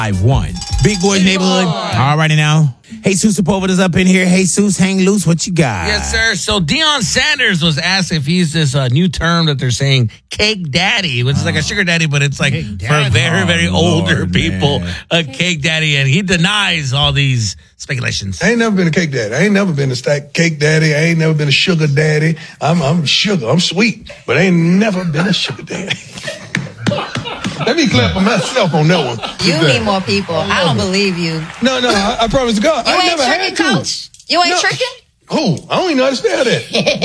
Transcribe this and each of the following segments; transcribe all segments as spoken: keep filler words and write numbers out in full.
five one. Big Boys Neighborhood. All righty now. Jesus Sepulveda's up in here. Jesus, hang loose. What you got? Yes, sir. So Deion Sanders was asked if he's this uh, new term that they're saying, cake daddy, which is like a sugar daddy, but it's like for very, very Oh, older Lord, people, man. a cake daddy. And he denies all these speculations. I ain't never been a cake daddy. I ain't never been a stack cake daddy. I ain't never been a sugar daddy. I'm I'm sugar. I'm sweet, but I ain't never been a sugar daddy. Let me clap for myself on that one. You need more people. I don't believe you. No, no, I, I promise to God. You I ain't never tricking, had to. Coach? You ain't No. tricking? Who? I don't even know how to spell that.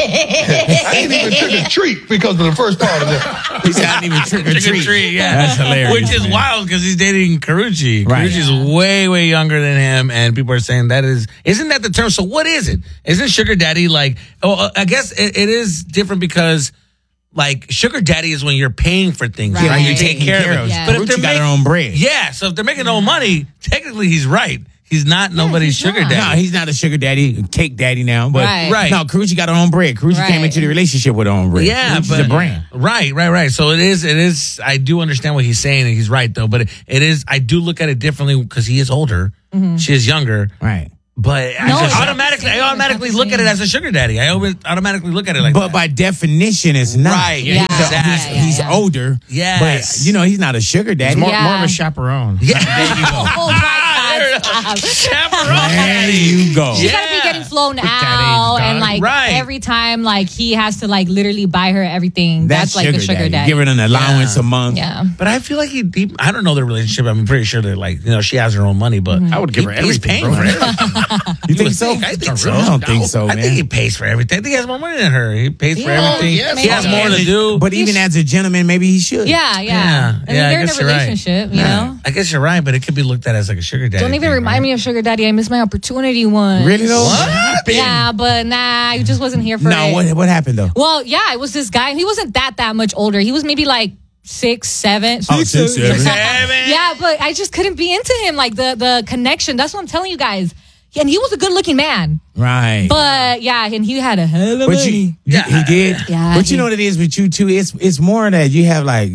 I ain't even trick or treat because of the first part of that. He's not even trick or Trick or treat. treat, yeah. That's hilarious. Which is man. wild because he's dating Karuchi. Right. Karuchi's way, way younger than him, and people are saying that is, isn't that the term? So what is it? Isn't sugar daddy like, oh, I guess it, it is different because like sugar daddy is when you're paying for things, right? Right. You take care, Care of of it. Yeah. But if Karuchi they're got her making- own bread. Yeah, so if they're making no money, technically he's right. He's not nobody's he's sugar not. No, daddy. he's not a sugar daddy, a cake daddy now. But Right. Right. no, Karuchi got her own bread. Karuchi Right. came into the relationship with her own bread. Yeah, Karuchi's but a brand. Right, right, right. So it is, it is. I do understand what he's saying, and he's right though. But it, it is. I do look at it differently because he is older, she is younger. Right. But I No, just it's not automatically, the same. I automatically It's not look the at it same. as a sugar daddy. I always automatically look at it like But that. by definition, it's not. Right, yeah, He's, exactly. he's, yeah, he's yeah. older. Yes. But, you know, he's not a sugar daddy. More, Yeah. more of a chaperone. Yeah. There you go. Oh, my God, stop. Chaperone There daddy. you go. She's Yeah. gotta be getting flown daddy's out, and done. like Right. every time, like he has to like literally buy her everything. That's, That's like sugar a sugar daddy. daddy. Give her an allowance Yeah. a month. Yeah. But I feel like he, he, I don't know their relationship. I'm pretty sure that like, you know, she has her own money, but I would give he- her he's everything, paying bro. for everything. You think would so? think. I think so. I don't think so, I man. think he pays for everything. I think he has more money than her. He pays for Yeah. everything. yes, he has he more does. to do. But even as a gentleman, maybe he should. Yeah, yeah. Yeah, I mean, yeah, I they're in a guess you're right. relationship, you know. I guess you're right, but it could be looked at as like a sugar daddy. Don't even thing, remind right? me of sugar daddy. I missed my opportunity once. Really though? What? Yeah, but nah, I just wasn't here for No, it. what what happened though? Well, yeah, it was this guy. He wasn't that that much older. He was maybe like six, seven. Oh, six, seven. Seven. Yeah, but I just couldn't be into him. Like the the connection. That's what I'm telling you guys. And he was a good looking man. Right. But yeah, and he had a hell of But money. you, yeah, he did. Yeah, But you he- know what it is with you too? It's it's more that you have like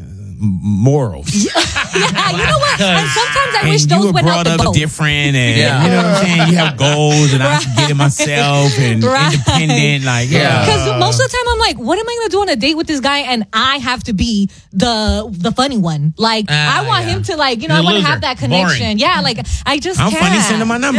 morals. Yeah, you know what? And sometimes I And wish you those were went out brought the up boat. different, and Yeah. you know what I'm saying. You have goals, and I get it myself, and Right. independent. Like, yeah, Because most of the time I'm like, what am I gonna do on a date with this guy, and I have to be the the funny one? Like, Ah, I want yeah. him to like, you know, He's I a want to loser. have that connection. Boring. Yeah, like I just I'm can't. funny. Send him my number.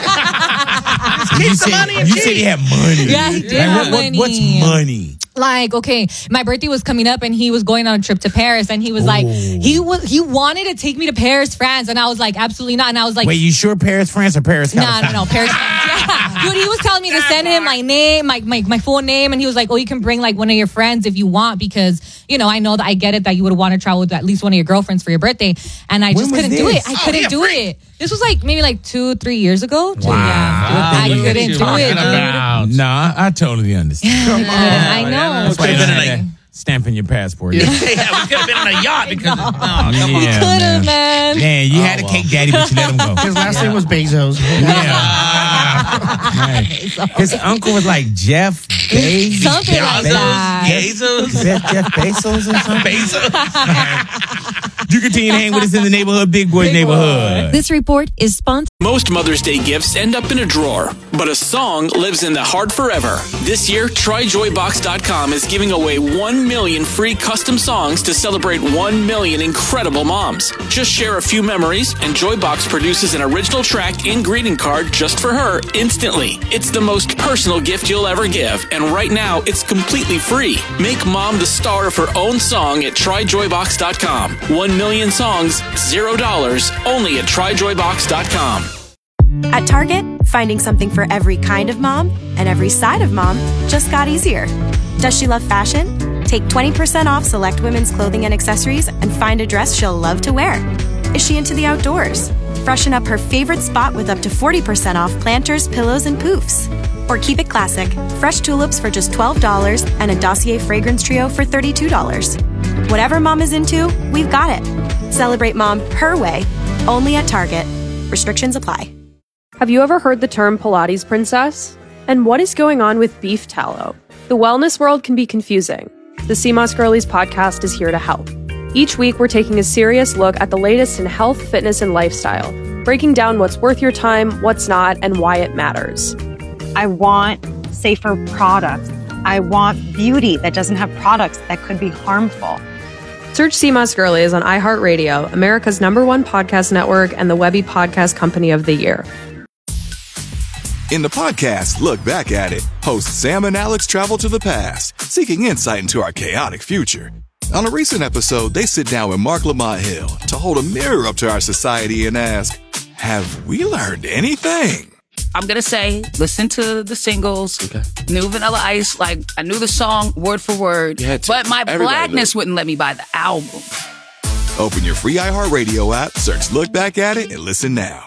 you the said, money and you cheat. said he had money. Yeah, he did Like, have what- what- money. What's money? Like, okay, my birthday was coming up, and he was going on a trip to Paris, and he was like, he was he wanted to take me to Paris, France, and I was like, absolutely not. And I was like, Wait, you sure Paris, France, or Paris? no, no, California? no, Paris. Yeah. Dude, he was telling me to send him my name, my, my my full name, and he was like, oh, you can bring like one of your friends if you want, because, you know, I know that I get it that you would want to travel with at least one of your girlfriends for your birthday. And I When just was couldn't do this? it. I couldn't do it. This was like maybe like two, three years ago. Wow. Yeah. I Look at couldn't you do talking it, dude. about. No, I, I totally understand. I know. That's why Could've you been had in that stamping your passport. Yeah, we could have been on a yacht because. No, come on. Yeah, Could man. have, man. Man, you had a cake daddy, but you let him go. His last name was Bezos. Yeah. Right. His uncle was like Jeff Bezos. Something like that. Jesus. Jeff, Jeff Bezos or something. Bezos. You continue to hang with us in the neighborhood, Big Boys Neighborhood. This report is sponsored. Most Mother's Day gifts end up in a drawer, but a song lives in the heart forever. This year, try joy box dot com is giving away one million free custom songs to celebrate one million incredible moms. Just share a few memories, and Joybox produces an original track and greeting card just for her instantly. It's the most personal gift you'll ever give, and right now, it's completely free. Make mom the star of her own song at try joy box dot com. One million songs, zero dollars, only at try joy box dot com. At Target, finding something for every kind of mom and every side of mom just got easier. Does she love fashion? Take twenty percent off select women's clothing and accessories and find a dress she'll love to wear. Is she into the outdoors? Freshen up her favorite spot with up to forty percent off planters, pillows, and poofs. Or keep it classic, fresh tulips for just twelve dollars and a Dossier fragrance trio for thirty-two dollars. Whatever mom is into, we've got it. Celebrate mom her way, only at Target. Restrictions apply. Have you ever heard the term Pilates princess? And what is going on with beef tallow? The wellness world can be confusing. The C M O S Girlies podcast is here to help. Each week, we're taking a serious look at the latest in health, fitness, and lifestyle, breaking down what's worth your time, what's not, and why it matters. I want safer products. I want beauty that doesn't have products that could be harmful. Search Sea Moss Girlies on iHeartRadio, America's number one podcast network and the Webby Podcast Company of the Year. In the podcast, Look Back at It, hosts Sam and Alex travel to the past, seeking insight into our chaotic future. On a recent episode, they sit down with Mark Lamont Hill to hold a mirror up to our society and ask, have we learned anything? I'm going to say, listen to the singles, okay. New Vanilla Ice, like, I knew the song word for word, but my blackness wouldn't let me buy the album. Open your free iHeartRadio app, search Look Back at It, and listen now.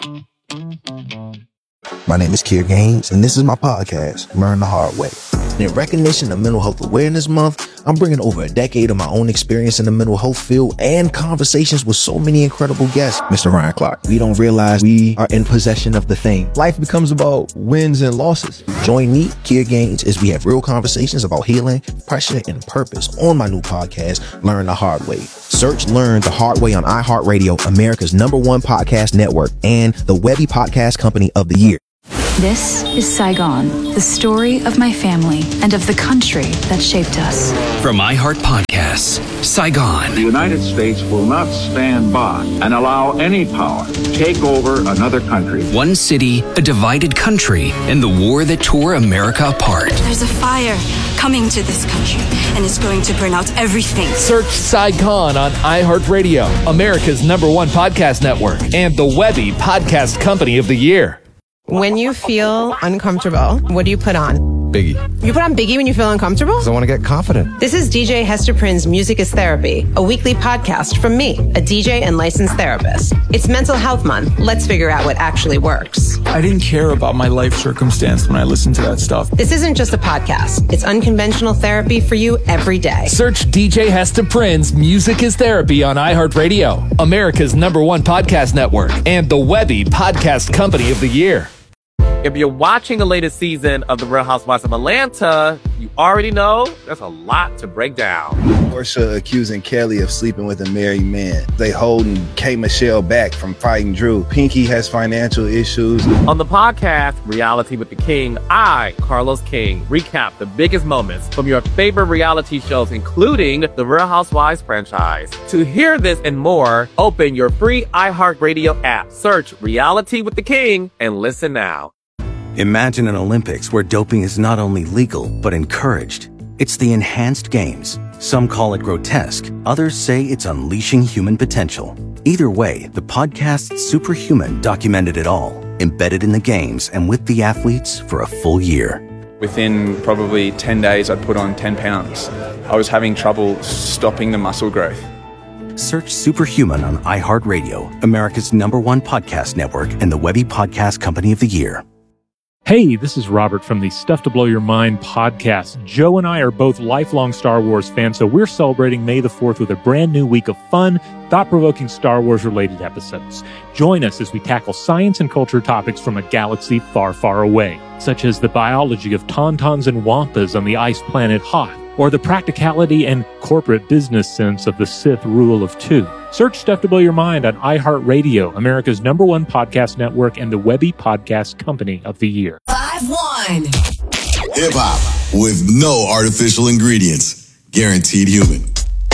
My name is Kier Gaines, and this is my podcast, Learn the Hard Way. In recognition of Mental Health Awareness Month, I'm bringing over a decade of my own experience in the mental health field and conversations with so many incredible guests. Mister Ryan Clark, we don't realize we are in possession of the thing. Life becomes about wins and losses. Join me, Kier Gaines, as we have real conversations about healing, pressure, and purpose on my new podcast, Learn the Hard Way. Search Learn the Hard Way on iHeartRadio, America's number one podcast network, and the Webby Podcast Company of the Year. This is Saigon, the story of my family and of the country that shaped us. From iHeart Podcasts, Saigon. The United States will not stand by and allow any power to take over another country. One city, a divided country, and the war that tore America apart. There's a fire coming to this country, and it's going to burn out everything. Search Saigon on iHeartRadio, America's number one podcast network, and the Webby Podcast Company of the Year. When you feel uncomfortable, what do you put on? Biggie. You put on Biggie when you feel uncomfortable? Because I want to get confident. This is D J Hester Prynne's Music is Therapy, a weekly podcast from me, a D J and licensed therapist. It's Mental Health Month. Let's figure out what actually works. I didn't care about my life circumstance when I listened to that stuff. This isn't just a podcast. It's unconventional therapy for you every day. Search D J Hester Prynne's Music is Therapy on iHeartRadio, America's number one podcast network, and the Webby Podcast Company of the Year. If you're watching the latest season of The Real Housewives of Atlanta, you already know there's a lot to break down. Porsha accusing Kelly of sleeping with a married man. They holding K. Michelle back from fighting Drew. Pinky has financial issues. On the podcast, Reality with the King, I, Carlos King, recap the biggest moments from your favorite reality shows, including the Real Housewives franchise. To hear this and more, open your free iHeartRadio app, search Reality with the King, and listen now. Imagine an Olympics where doping is not only legal, but encouraged. It's the enhanced games. Some call it grotesque. Others say it's unleashing human potential. Either way, the podcast Superhuman documented it all, embedded in the games and with the athletes for a full year. Within probably ten days, I'd put on ten pounds. I was having trouble stopping the muscle growth. Search Superhuman on iHeartRadio, America's number one podcast network, and the Webby Podcast Company of the Year. Hey, this is Robert from the Stuff to Blow Your Mind podcast. Joe and I are both lifelong Star Wars fans, so we're celebrating May the fourth with a brand new week of fun, thought-provoking Star Wars-related episodes. Join us as we tackle science and culture topics from a galaxy far, far away, such as the biology of tauntauns and wampas on the ice planet Hoth, or the practicality and corporate business sense of the Sith rule of two. Search Stuff to Blow Your Mind on iHeartRadio, America's number one podcast network, and the Webby Podcast Company of the Year. five one Hip-hop with no artificial ingredients. Guaranteed human.